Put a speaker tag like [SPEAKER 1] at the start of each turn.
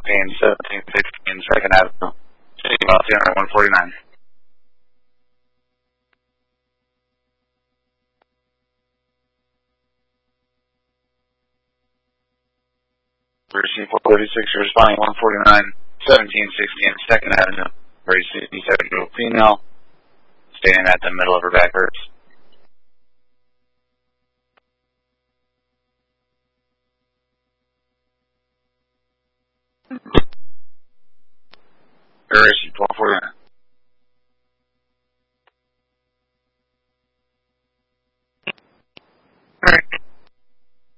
[SPEAKER 1] 1716 Second Avenue. City Bus 149. Emergency 436, you're responding 149, 1716 Second Avenue. Very 67-year-old female, standing at the middle of her back hurts.